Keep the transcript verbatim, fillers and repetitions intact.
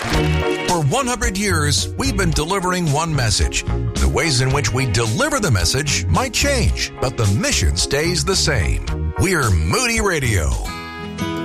For one hundred years, we've been delivering one message. The ways in which we deliver the message might change, but the mission stays the same. We're Moody Radio.